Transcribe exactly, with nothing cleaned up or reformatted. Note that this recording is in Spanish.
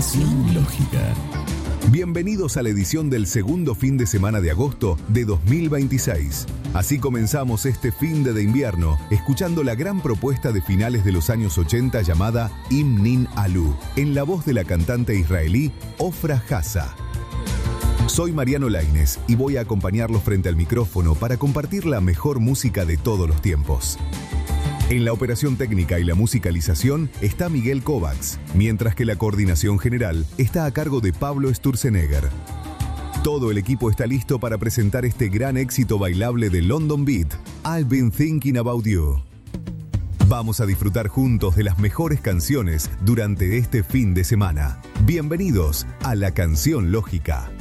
Canción Lógica. Bienvenidos a la edición del segundo fin de semana de agosto de dos mil veintiséis. Así comenzamos este fin de, de invierno, escuchando la gran propuesta de finales de los años ochenta llamada Imnin Alu, en la voz de la cantante israelí Ofra Haza. Soy Mariano Lainez y voy a acompañarlos frente al micrófono para compartir la mejor música de todos los tiempos. En la operación técnica y la musicalización está Miguel Kovacs, mientras que la coordinación general está a cargo de Pablo Sturzenegger. Todo el equipo está listo para presentar este gran éxito bailable de London Beat, I've Been Thinking About You. Vamos a disfrutar juntos de las mejores canciones durante este fin de semana. Bienvenidos a La Canción Lógica.